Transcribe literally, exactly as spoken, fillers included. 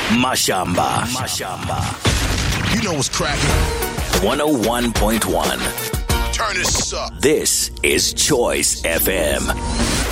Mashamba. Mashamba. You know what's cracking. one oh one point one. Turn this up. This is Choice F M.